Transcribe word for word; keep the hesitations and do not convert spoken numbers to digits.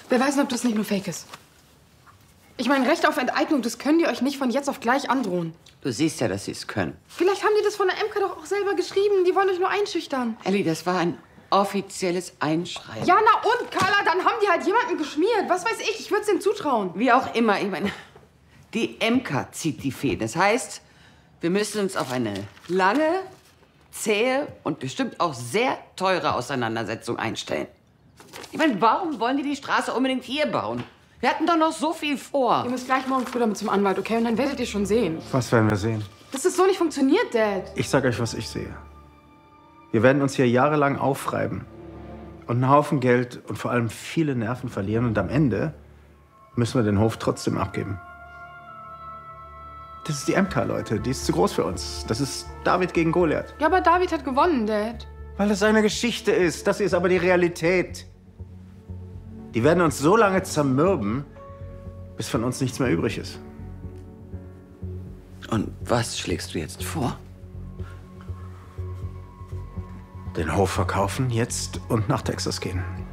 Wer weiß, ob das nicht nur Fake ist. Ich meine, Recht auf Enteignung, das können die euch nicht von jetzt auf gleich androhen. Du siehst ja, dass sie es können. Vielleicht haben die das von der Emka doch auch selber geschrieben. Die wollen euch nur einschüchtern. Elli, das war ein offizielles Einschreiben. Ja, na und, Carla, dann haben die halt jemanden geschmiert. Was weiß ich, ich würde es denen zutrauen. Wie auch immer, ich meine, die Emka zieht die Fäden. Das heißt, wir müssen uns auf eine lange, zähe und bestimmt auch sehr teure Auseinandersetzung einstellen. Ich meine, warum wollen die die Straße unbedingt hier bauen? Wir hatten doch noch so viel vor. Ihr müsst gleich morgen früh damit zum Anwalt, okay? Und dann werdet ihr schon sehen. Was werden wir sehen? Dass das so nicht funktioniert, Dad. Ich sag euch, was ich sehe. Wir werden uns hier jahrelang aufreiben und einen Haufen Geld und vor allem viele Nerven verlieren. Und am Ende müssen wir den Hof trotzdem abgeben. Das ist die Emka, Leute. Die ist zu groß für uns. Das ist David gegen Goliath. Ja, aber David hat gewonnen, Dad. Weil das eine Geschichte ist. Das ist aber die Realität. Die werden uns so lange zermürben, bis von uns nichts mehr übrig ist. Und was schlägst du jetzt vor? Den Hof verkaufen, jetzt und nach Texas gehen.